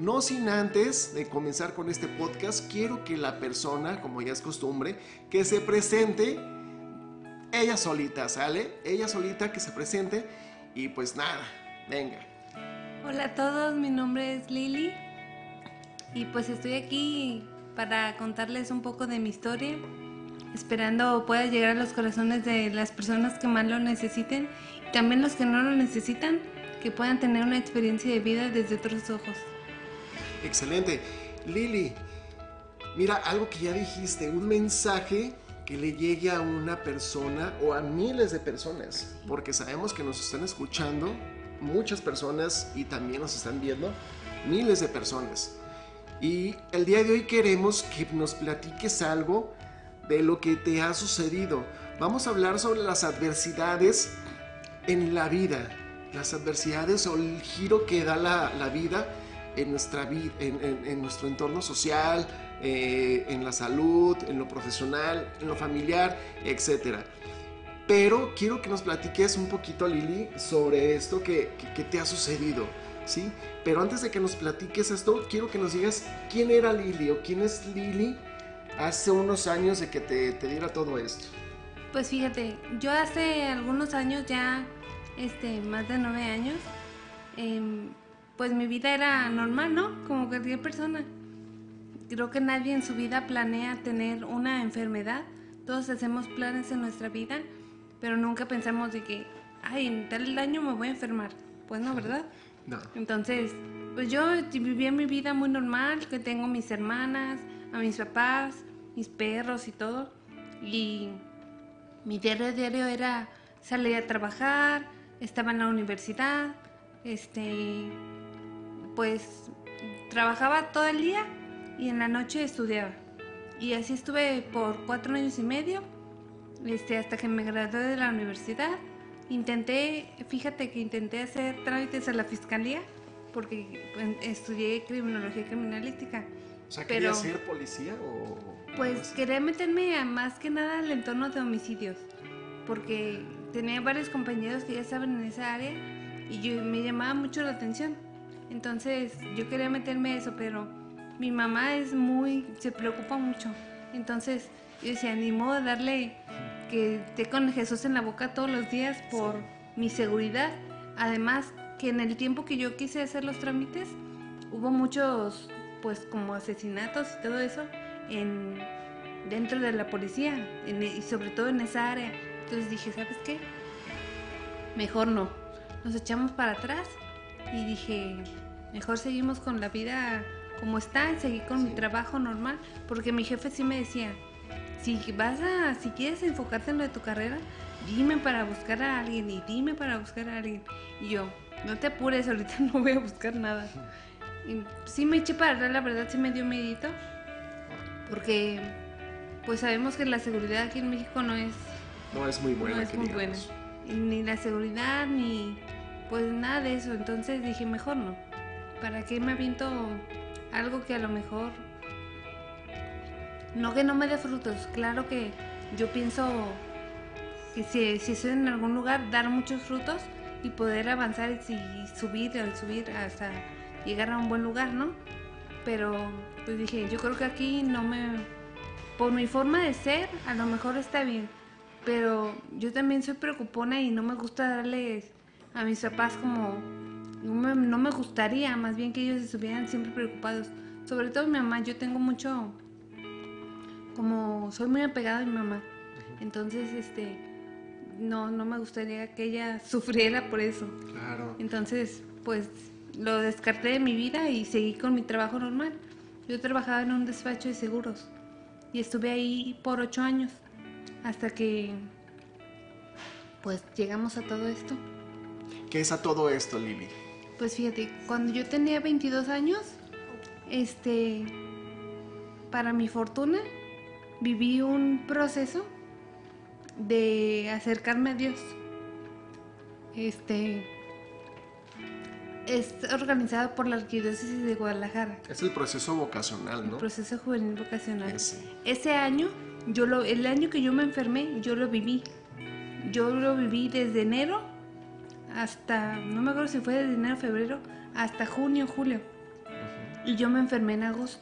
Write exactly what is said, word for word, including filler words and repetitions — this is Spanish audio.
No sin antes de comenzar con este podcast, quiero que la persona, como ya es costumbre, que se presente ella solita, ¿sale? Ella solita que se presente y pues nada, venga. Hola a todos, mi nombre es Lili y pues estoy aquí para contarles un poco de mi historia, esperando pueda llegar a los corazones de las personas que más lo necesiten y también los que no lo necesitan, que puedan tener una experiencia de vida desde otros ojos. Excelente. Lili, mira, algo que ya dijiste, un mensaje que le llegue a una persona o a miles de personas, porque sabemos que nos están escuchando muchas personas y también nos están viendo miles de personas. Y el día de hoy queremos que nos platiques algo de lo que te ha sucedido. Vamos a hablar sobre las adversidades en la vida, las adversidades o el giro que da la, la vida en, nuestra vida, en, en, en nuestro entorno social, eh, en la salud, en lo profesional, en lo familiar, etcétera. Pero quiero que nos platiques un poquito, Lili, sobre esto que, que, que te ha sucedido, ¿sí? Pero antes de que nos platiques esto, quiero que nos digas quién era Lili o quién es Lili hace unos años de que te, te diera todo esto. Pues fíjate, yo hace algunos años ya, este, más de nueve años, eh, pues mi vida era normal, ¿no? Como cualquier persona. Creo que nadie en su vida planea tener una enfermedad. Todos hacemos planes en nuestra vida, pero nunca pensamos de que, ay, en tal año me voy a enfermar. Pues no, ¿verdad? No. Entonces, pues yo vivía mi vida muy normal, que tengo mis hermanas, a mis papás, mis perros y todo. Y mi diario diario era salir a trabajar, estaba en la universidad, este, pues trabajaba todo el día y en la noche estudiaba. Y así estuve por cuatro años y medio, este, hasta que me gradué de la universidad. Intenté, fíjate que intenté hacer trámites a la fiscalía, porque pues, estudié criminología criminalística. O sea, ¿querías ser policía o...? Pues quería meterme a, más que nada al entorno de homicidios, porque tenía varios compañeros que ya estaban en esa área y yo, me llamaba mucho la atención. Entonces yo quería meterme a eso, pero mi mamá es muy, se preocupa mucho. Entonces yo decía, ni modo de darle que esté con Jesús en la boca todos los días por sí. Mi seguridad. Además que en el tiempo que yo quise hacer los trámites hubo muchos, pues como asesinatos y todo eso en, dentro de la policía en, y sobre todo en esa área. Entonces dije, ¿sabes qué? Mejor no. Nos echamos para atrás y dije, mejor seguimos con la vida como está y seguir con sí. mi trabajo normal, porque mi jefe sí me decía, si vas a, si quieres enfocarte en lo de tu carrera, dime para buscar a alguien y dime para buscar a alguien. Y yo, no te apures, ahorita no voy a buscar nada. Y sí me eché para atrás, la verdad sí me dio miedito, porque pues sabemos que la seguridad aquí en México no es no es muy buena, no es muy buena. Ni la seguridad ni pues nada de eso. Entonces dije, mejor no, ¿para qué me aviento algo que a lo mejor no, que no me dé frutos? Claro que yo pienso que si, si estoy en algún lugar, dar muchos frutos y poder avanzar y, y subir, y subir hasta llegar a un buen lugar, ¿no? Pero pues dije, yo creo que aquí no me, por mi forma de ser, a lo mejor está bien, pero yo también soy preocupona y no me gusta darles a mis papás como, no me, no me gustaría, más bien que ellos estuvieran siempre preocupados, sobre todo mi mamá. Yo tengo mucho, como soy muy apegada a mi mamá, entonces este, no, no me gustaría que ella sufriera por eso. Claro. Entonces, pues lo descarté de mi vida y seguí con mi trabajo normal. Yo trabajaba en un despacho de seguros y estuve ahí por ocho años hasta que pues llegamos a todo esto. ¿Qué es a todo esto, Lili? Pues fíjate, cuando yo tenía veintidós años, este, para mi fortuna, viví un proceso de acercarme a Dios. Este es organizado por la Arquidiócesis de Guadalajara. Es el proceso vocacional, ¿no? El proceso juvenil vocacional. Ese. Ese año, yo lo, el año que yo me enfermé, yo lo viví. Yo lo viví desde enero hasta, no me acuerdo si fue desde enero, febrero, hasta junio, julio. Y yo me enfermé en agosto.